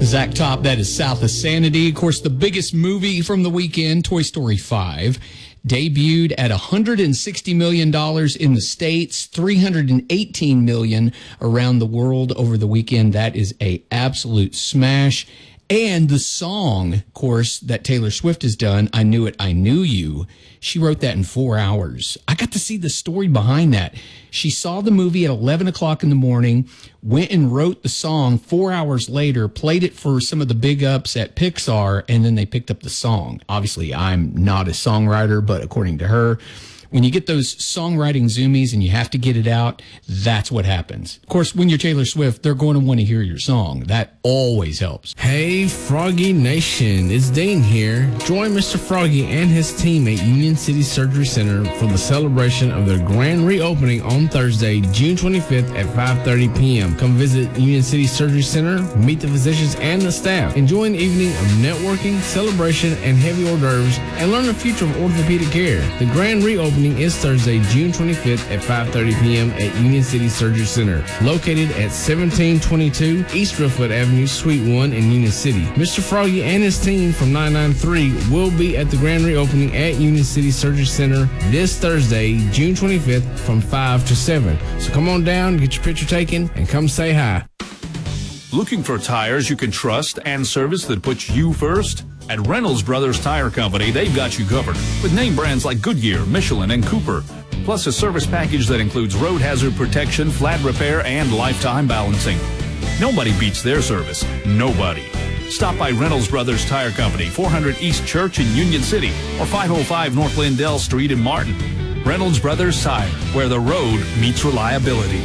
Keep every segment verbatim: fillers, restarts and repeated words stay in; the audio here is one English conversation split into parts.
Zach Top, that is South of Sanity. Of course, the biggest movie from the weekend, Toy Story five, debuted at one hundred sixty million dollars in the States, three hundred eighteen million dollars around the world over the weekend. That is a absolute smash. And the song, of course, that Taylor Swift has done, I Knew It, I Knew You, she wrote that in four hours. I got to see the story behind that. She saw the movie at eleven o'clock in the morning, went and wrote the song four hours later, played it for some of the big ups at Pixar, and then they picked up the song. Obviously, I'm not a songwriter, but according to her, when you get those songwriting zoomies and you have to get it out, that's what happens. Of course, when you're Taylor Swift, they're going to want to hear your song. That always helps. Hey, Froggy Nation, it's Dean here. Join Mister Froggy and his team at Union City Surgery Center for the celebration of their grand reopening on Thursday, June twenty-fifth at five thirty p.m. Come visit Union City Surgery Center, meet the physicians and the staff. Enjoy an evening of networking, celebration, and heavy hors d'oeuvres, and learn the future of orthopedic care. The grand reopening is Thursday, June twenty-fifth at five thirty p.m. at Union City Surgery Center, located at seventeen twenty-two East Driftwood Avenue, Suite one in Union City. Mister Froggy and his team from nine nine three will be at the grand reopening at Union City Surgery Center this Thursday, June twenty-fifth from five to seven. So come on down, get your picture taken, and come say hi. Looking for tires you can trust and service that puts you first? At Reynolds Brothers Tire Company, they've got you covered with name brands like Goodyear, Michelin, and Cooper, plus a service package that includes road hazard protection, flat repair, and lifetime balancing. Nobody beats their service. Nobody. Stop by Reynolds Brothers Tire Company, four hundred East Church in Union City, or five oh five North Lindell Street in Martin. Reynolds Brothers Tire, where the road meets reliability.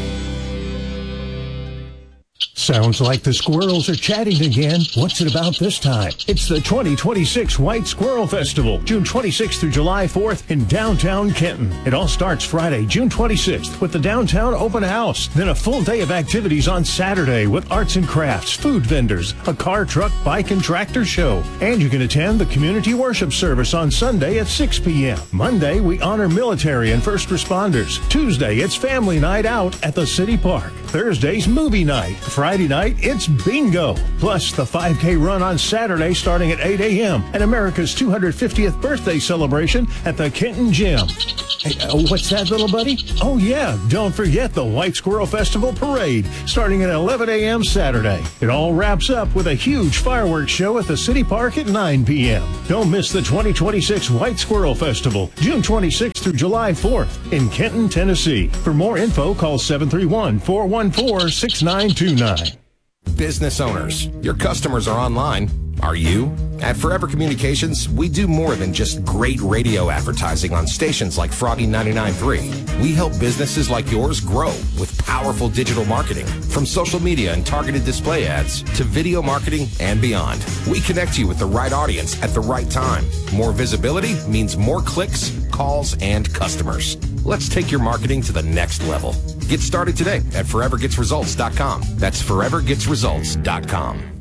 Sounds like the squirrels are chatting again. What's it about this time? It's the twenty twenty-six White Squirrel Festival, June twenty-sixth through July fourth in downtown Kenton. It all starts Friday, June twenty-sixth with the downtown open house. Then a full day of activities on Saturday with arts and crafts, food vendors, a car, truck, bike, and tractor show. And you can attend the community worship service on Sunday at six p.m. Monday, we honor military and first responders. Tuesday, it's family night out at the city park. Thursday's movie night. Friday night, it's bingo. Plus the five K run on Saturday starting at eight a.m. and America's two hundred fiftieth birthday celebration at the Kenton Gym. Hey, uh, what's that, little buddy? Oh, yeah, don't forget the White Squirrel Festival Parade starting at eleven a.m. Saturday. It all wraps up with a huge fireworks show at the city park at nine p.m. Don't miss the twenty twenty-six White Squirrel Festival, June twenty-sixth through July fourth in Kenton, Tennessee. For more info, call seven three one, four one four, six nine two nine. Business owners, your customers are online. Are you? At Forever Communications, we do more than just great radio advertising on stations like Froggy ninety-nine point three. We help businesses like yours grow with powerful digital marketing, from social media and targeted display ads to video marketing and beyond. We connect you with the right audience at the right time. More visibility means more clicks, calls, and customers. Let's take your marketing to the next level. Get started today at forever gets results dot com. That's forever gets results dot com.